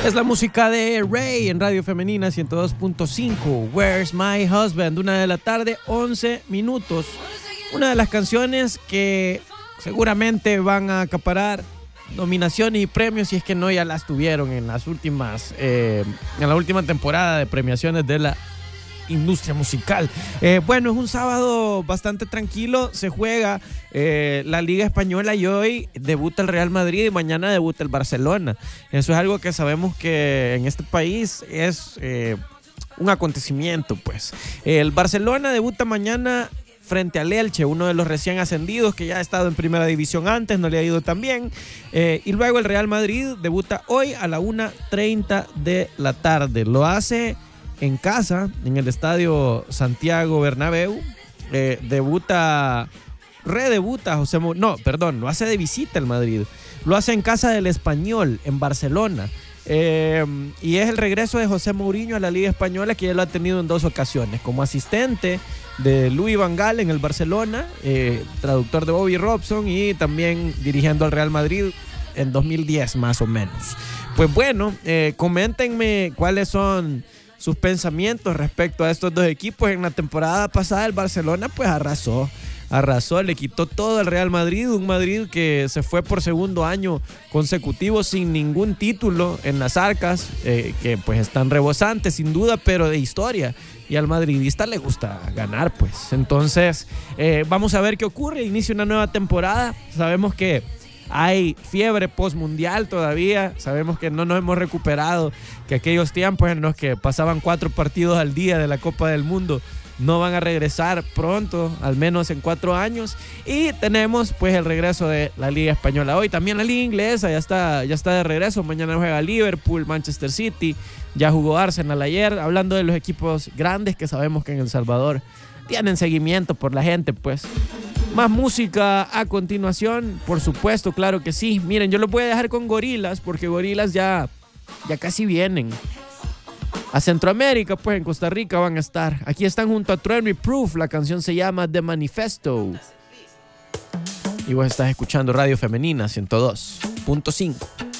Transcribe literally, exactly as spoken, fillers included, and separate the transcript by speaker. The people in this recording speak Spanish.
Speaker 1: Es la música de Ray en Radio Femenina ciento dos punto cinco. Where's My Husband? Una de la tarde, once minutos. Una de las canciones que seguramente van a acaparar nominaciones y premios, si es que no ya las tuvieron en las últimas, eh, en la última temporada de premiaciones de la industria musical. Eh, bueno, es un sábado bastante tranquilo, se juega eh, la Liga Española y hoy debuta el Real Madrid y mañana debuta el Barcelona. Eso es algo que sabemos que en este país es eh, un acontecimiento, pues. El Barcelona debuta mañana frente al Elche, uno de los recién ascendidos que ya ha estado en primera división antes, no le ha ido tan bien. Eh, y luego el Real Madrid debuta hoy a la una treinta de la tarde. Lo hace en casa, en el estadio Santiago Bernabéu. Eh, debuta, redebuta José Mourinho, no, perdón, lo hace de visita el Madrid. Lo hace en casa del Español, en Barcelona. Eh, y es el regreso de José Mourinho a la Liga Española, que ya lo ha tenido en dos ocasiones, como asistente de Louis van Gaal en el Barcelona, eh, traductor de Bobby Robson, y también dirigiendo al Real Madrid en dos mil diez más o menos. Pues bueno, eh, coméntenme cuáles son sus pensamientos respecto a estos dos equipos. En la temporada pasada el Barcelona pues arrasó, arrasó, le quitó todo al Real Madrid, un Madrid que se fue por segundo año consecutivo sin ningún título en las arcas, eh, que pues están rebosantes sin duda, pero de historia, y al madridista le gusta ganar, pues. Entonces eh, vamos a ver qué ocurre. Inicia una nueva temporada, sabemos que hay fiebre postmundial todavía, sabemos que no nos hemos recuperado, que aquellos tiempos en los que pasaban cuatro partidos al día de la Copa del Mundo no van a regresar pronto, al menos en cuatro años. Y tenemos pues el regreso de la Liga Española hoy. También la Liga Inglesa ya está, ya está de regreso. Mañana juega Liverpool, Manchester City, ya jugó Arsenal ayer. Hablando de los equipos grandes que sabemos que en El Salvador tienen seguimiento por la gente, pues. Más música a continuación, por supuesto, claro que sí. Miren, yo los voy a dejar con Gorillaz, porque Gorillaz ya, ya casi vienen a Centroamérica, pues en Costa Rica van a estar. Aquí están junto a Trent Proof, la canción se llama The Manifesto. Y vos estás escuchando Radio Femenina ciento dos punto cinco.